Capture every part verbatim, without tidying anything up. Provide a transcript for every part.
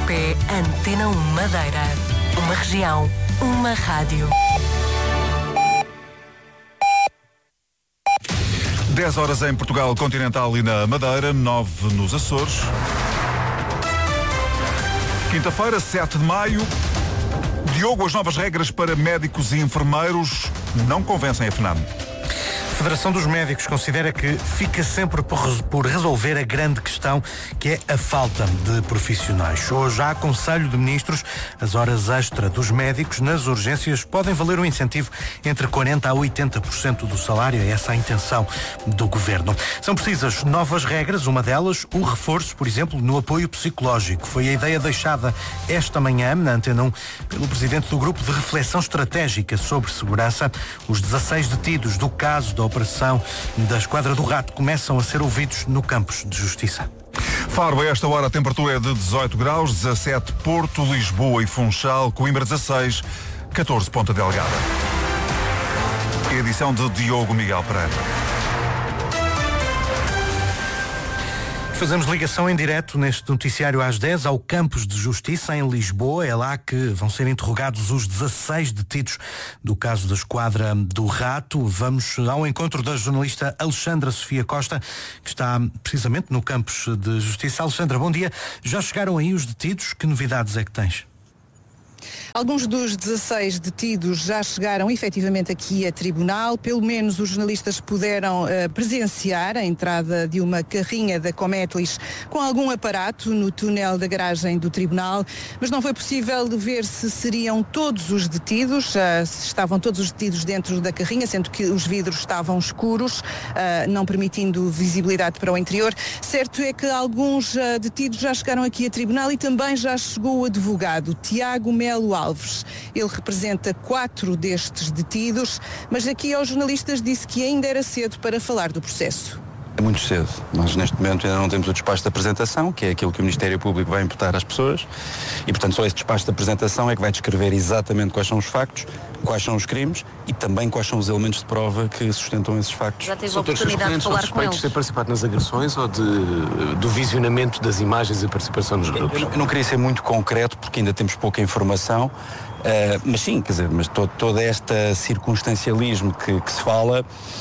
P Antena um Madeira. Uma região, uma rádio. dez horas em Portugal Continental e na Madeira, nove nos Açores. Quinta-feira, sete de maio. Diogo, as novas regras para médicos e enfermeiros não convencem a FNAM. A Federação dos Médicos considera que fica sempre por, por resolver a grande questão, que é a falta de profissionais. Hoje há Conselho de Ministros. As horas extra dos médicos nas urgências podem valer um incentivo entre quarenta por cento a oitenta por cento do salário. É essa a intenção do Governo. São precisas novas regras, uma delas o reforço, por exemplo, no apoio psicológico. Foi a ideia deixada esta manhã na Antena um pelo Presidente do Grupo de Reflexão Estratégica sobre Segurança. Os dezasseis detidos do caso da operação da Esquadra do Rato começam a ser ouvidos no Campos de Justiça. Faro, a esta hora a temperatura é de dezoito graus, dezassete Porto, Lisboa e Funchal, Coimbra dezasseis, catorze Ponta Delgada. Edição de Diogo Miguel Pereira. Fazemos ligação em direto neste noticiário às dez ao Campos de Justiça em Lisboa. É lá que vão ser interrogados os dezasseis detidos do caso da Esquadra do Rato. Vamos ao encontro da jornalista Alexandra Sofia Costa, que está precisamente no Campos de Justiça. Alexandra, bom dia. Já chegaram aí os detidos? Que novidades é que tens? Alguns dos dezasseis detidos já chegaram efetivamente aqui a tribunal. Pelo menos os jornalistas puderam uh, presenciar a entrada de uma carrinha da Cometlis com algum aparato no túnel da garagem do tribunal, mas não foi possível ver se seriam todos os detidos, uh, se estavam todos os detidos dentro da carrinha, sendo que os vidros estavam escuros, uh, não permitindo visibilidade para o interior. Certo é que alguns uh, detidos já chegaram aqui a tribunal e também já chegou o advogado Tiago Melo Alves. Ele representa quatro destes detidos, mas aqui aos jornalistas disse que ainda era cedo para falar do processo. É muito cedo. Nós neste momento ainda não temos o despacho de apresentação, que é aquilo que o Ministério Público vai imputar às pessoas, e portanto só esse despacho de apresentação é que vai descrever exatamente quais são os factos, quais são os crimes e também quais são os elementos de prova que sustentam esses factos. Já teve a oportunidade de falar com eles? De ter participado nas agressões ou de, do visionamento das imagens e participação nos grupos? Eu, eu não queria ser muito concreto porque ainda temos pouca informação. Uh, mas sim, quer dizer, mas todo, todo este circunstancialismo que, que se fala,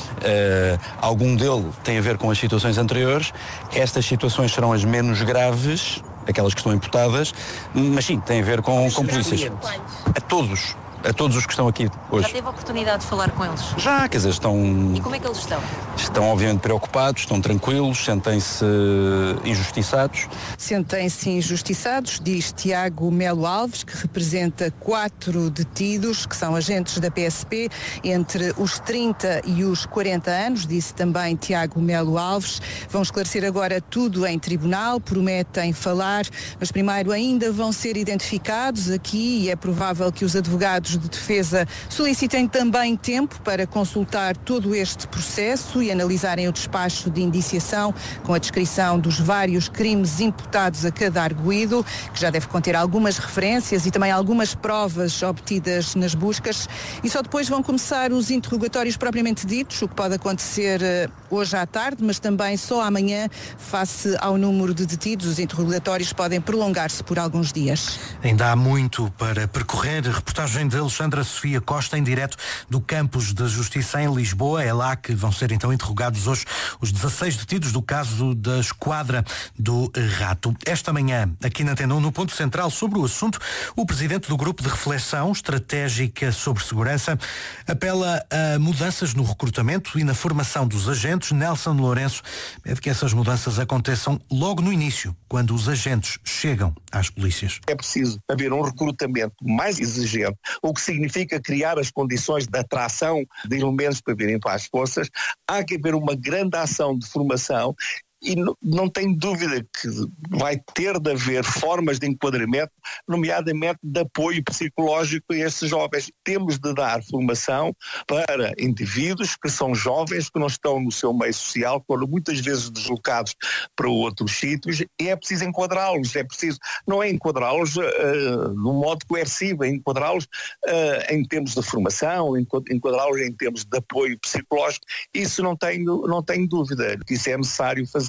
uh, algum dele tem a ver com as situações anteriores. Estas situações serão as menos graves, aquelas que estão imputadas, mas sim, tem a ver com, com polícias. A todos. A todos os que estão aqui hoje. Já teve a oportunidade de falar com eles? Já, quer dizer, estão... E como é que eles estão? Estão obviamente preocupados, estão tranquilos, sentem-se injustiçados. Sentem-se injustiçados, diz Tiago Melo Alves, que representa quatro detidos, que são agentes da P S P, entre os trinta e os quarenta anos, disse também Tiago Melo Alves. Vão esclarecer agora tudo em tribunal, prometem falar, mas primeiro ainda vão ser identificados aqui e é provável que os advogados de defesa solicitem também tempo para consultar todo este processo e analisarem o despacho de indiciação com a descrição dos vários crimes imputados a cada arguido, que já deve conter algumas referências e também algumas provas obtidas nas buscas, e só depois vão começar os interrogatórios propriamente ditos, o que pode acontecer hoje à tarde, mas também só amanhã, face ao número de detidos. Os interrogatórios podem prolongar-se por alguns dias. Ainda há muito para percorrer. Reportagem de Alexandra Sofia Costa, em direto do Campos da Justiça em Lisboa. É lá que vão ser então interrogados hoje os dezasseis detidos do caso da Esquadra do Rato. Esta manhã, aqui na Antena um, no ponto central sobre o assunto, o presidente do Grupo de Reflexão Estratégica sobre Segurança apela a mudanças no recrutamento e na formação dos agentes. Nelson Lourenço pede que essas mudanças aconteçam logo no início, quando os agentes chegam às polícias. É preciso haver um recrutamento mais exigente, o que significa criar as condições de atração de elementos para virem para as forças. Há que haver uma grande ação de formação e não, não tenho dúvida que vai ter de haver formas de enquadramento, nomeadamente de apoio psicológico a estes jovens. Temos de dar formação para indivíduos que são jovens, que não estão no seu meio social, que foram muitas vezes deslocados para outros sítios, e é preciso enquadrá-los, é preciso, não é enquadrá-los uh, de um modo coercivo, é enquadrá-los uh, em termos de formação, enquadrá-los em termos de apoio psicológico. Isso não tenho, não tenho dúvida que isso é necessário fazer.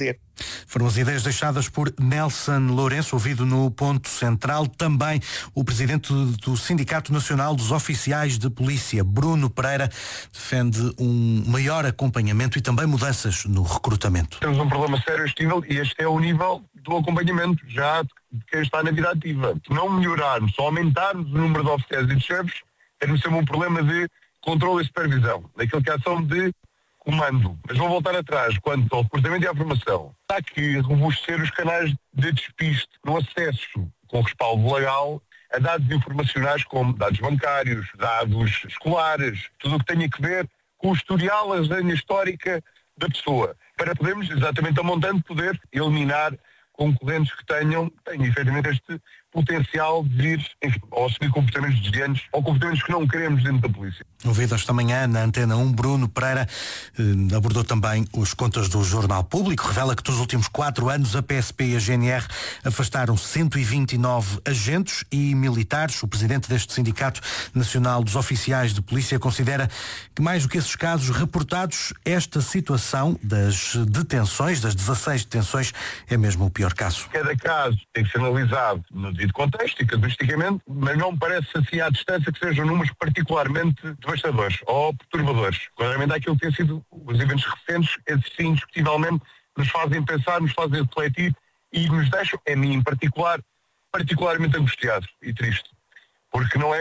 fazer. Foram as ideias deixadas por Nelson Lourenço, ouvido no Ponto Central. Também o presidente do Sindicato Nacional dos Oficiais de Polícia, Bruno Pereira, defende um maior acompanhamento e também mudanças no recrutamento. Temos um problema sério a este nível e este é o nível do acompanhamento já de quem está na vida ativa. Não melhorarmos, só aumentarmos o número de oficiais e de chefes, temos sempre um problema de controle e supervisão, daquilo que é ação de comando. Mas vou voltar atrás, quanto ao recrutamento e à formação. Há que robustecer os canais de despiste no acesso com respaldo legal a dados informacionais como dados bancários, dados escolares, tudo o que tenha que ver com o historial, a resenha histórica da pessoa, para podermos, exatamente a montante, poder eliminar concorrentes que tenham, tenham efetivamente este potencial de vir ou assumir comportamentos desviantes ou comportamentos que não queremos dentro da polícia. Ouvido esta manhã na Antena um, Bruno Pereira eh, abordou também os contas do Jornal Público. Revela que nos últimos quatro anos a P S P e a G N R afastaram cento e vinte e nove agentes e militares. O presidente deste Sindicato Nacional dos Oficiais de Polícia considera que, mais do que esses casos reportados, esta situação das detenções, das dezasseis detenções, é mesmo o pior caso. Cada caso tem que ser analisado no devido contexto e casuisticamente, mas não me parece assim à distância que sejam números particularmente devastadores ou perturbadores. Claramente aquilo que tem sido os eventos recentes, esses sim, indiscutivelmente, nos fazem pensar, nos fazem refletir e nos deixam, a mim em particular, particularmente angustiado e triste. Porque não é